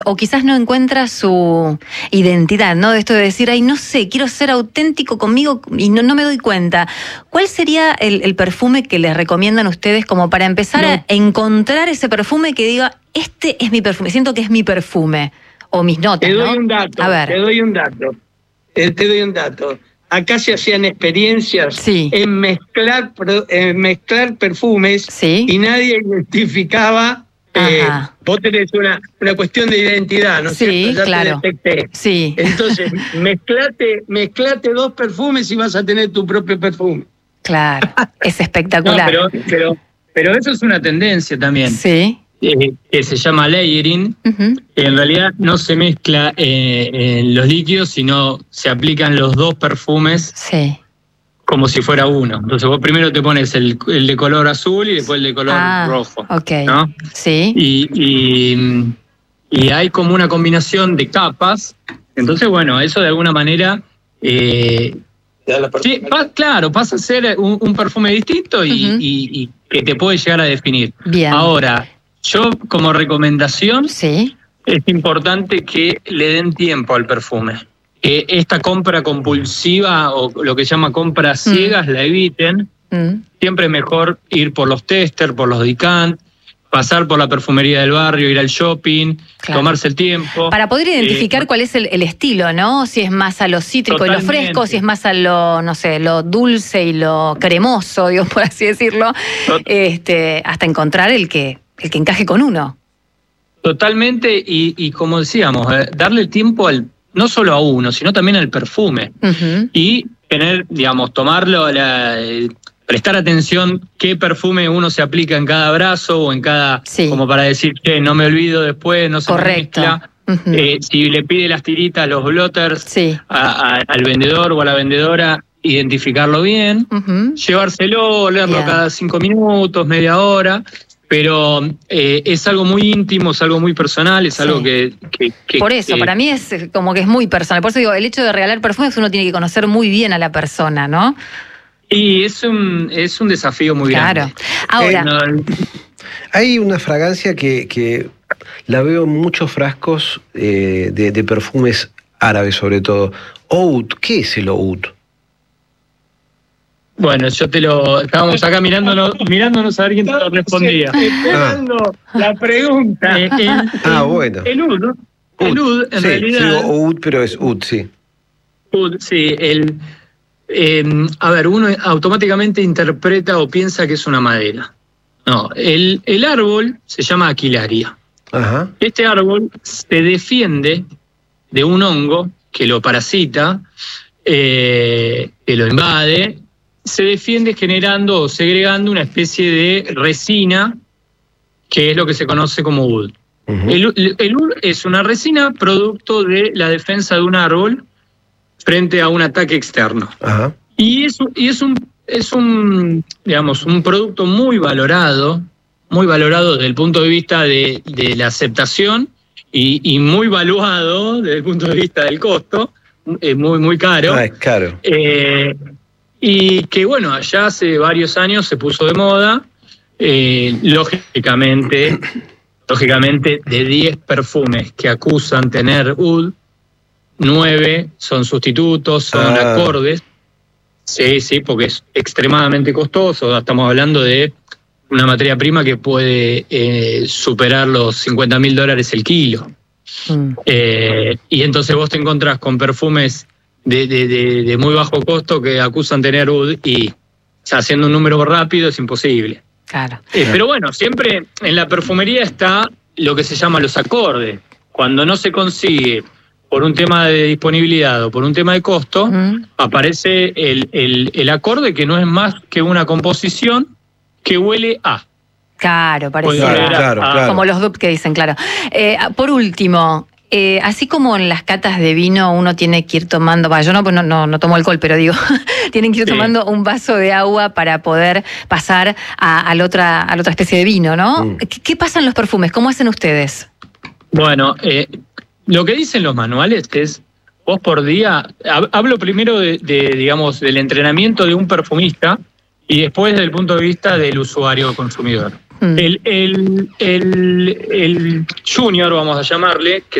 o quizás no encuentra su identidad, ¿no? De esto de decir, ay, no sé, quiero ser auténtico conmigo y no me doy cuenta. ¿Cuál sería el perfume que les recomiendan ustedes como para empezar a encontrar ese perfume que diga, este es mi perfume, siento que es mi perfume? O mis notas, Te doy ¿no? un dato, A ver. te doy un dato. Acá se hacían experiencias en mezclar perfumes y nadie identificaba. Vos tenés una cuestión de identidad, ¿no es cierto? Ya claro. te detecté. Entonces, mezclate 2 perfumes y vas a tener tu propio perfume. Claro, es espectacular. No, pero eso es una tendencia también. Sí. Que se llama layering, que en realidad no se mezcla en los líquidos, sino se aplican los 2 perfumes como si fuera uno. Entonces vos primero te pones el de color azul y después el de color rojo. ¿No? Sí. Y hay como una combinación de capas. Entonces, bueno, eso de alguna manera... claro, pasa a ser un perfume distinto y que te puede llegar a definir. Bien. Ahora, yo como recomendación, es importante que le den tiempo al perfume. Que esta compra compulsiva o lo que se llama compras ciegas la eviten. Siempre es mejor ir por los testers, por los decant, pasar por la perfumería del barrio, ir al shopping, tomarse el tiempo. Para poder identificar cuál es el estilo, ¿no? Si es más a lo cítrico y lo fresco, si es más a lo, no sé, lo dulce y lo cremoso, digo, por así decirlo, hasta encontrar el que encaje con uno. Totalmente, y como decíamos, darle el tiempo no solo a uno, sino también al perfume. Y tener, digamos, tomarlo, prestar atención qué perfume uno se aplica en cada brazo o en cada, como para decir, que no me olvido después, no se mezcla. Si le pide las tiritas, los blotters al vendedor o a la vendedora, identificarlo bien, llevárselo, olerlo cada 5 minutos, media hora. Pero es algo muy íntimo, es algo muy personal, es algo que... Por eso, para mí es como que es muy personal. Por eso digo, el hecho de regalar perfumes uno tiene que conocer muy bien a la persona, ¿no? Y es un desafío muy grande. Ahora... hay una fragancia que la veo en muchos frascos de perfumes árabes, sobre todo. Oud, ¿qué es el oud? Bueno, estábamos acá mirándonos a ver quién te lo respondía. Esperando la pregunta. Bueno. El oud, El oud, en realidad... Sí, oud, pero es oud, sí. Oud, sí. A ver, uno automáticamente interpreta o piensa que es una madera. No, el árbol se llama Aquilaria. Este árbol se defiende de un hongo que lo parasita, que lo invade. Se defiende generando o segregando una especie de resina, que es lo que se conoce como oud. El oud es una resina producto de la defensa de un árbol frente a un ataque externo. Y es un producto muy valorado desde el punto de vista de la aceptación y muy valuado desde el punto de vista del costo, muy caro. Es caro. Y que bueno, allá hace varios años se puso de moda, lógicamente de 10 perfumes que acusan tener oud, 9 son sustitutos, son acordes. Sí, porque es extremadamente costoso, estamos hablando de una materia prima que puede superar los $50.000 el kilo. Y entonces vos te encontrás con perfumes de muy bajo costo que acusan tener oud y haciendo un número rápido es imposible. Pero bueno, siempre en la perfumería está lo que se llama los acordes. Cuando no se consigue por un tema de disponibilidad o por un tema de costo, aparece el acorde que no es más que una composición que huele a. Claro, parece. Claro. Como los dupes que dicen, claro. Por último, así como en las catas de vino uno tiene que ir tomando, yo no tomo alcohol, pero digo, tienen que ir tomando un vaso de agua para poder pasar a la otra especie de vino, ¿no? ¿Qué pasa en los perfumes? ¿Cómo hacen ustedes? Bueno, lo que dicen los manuales es, vos por día, hablo primero digamos, del entrenamiento de un perfumista y después desde el punto de vista del usuario consumidor. El junior, vamos a llamarle, que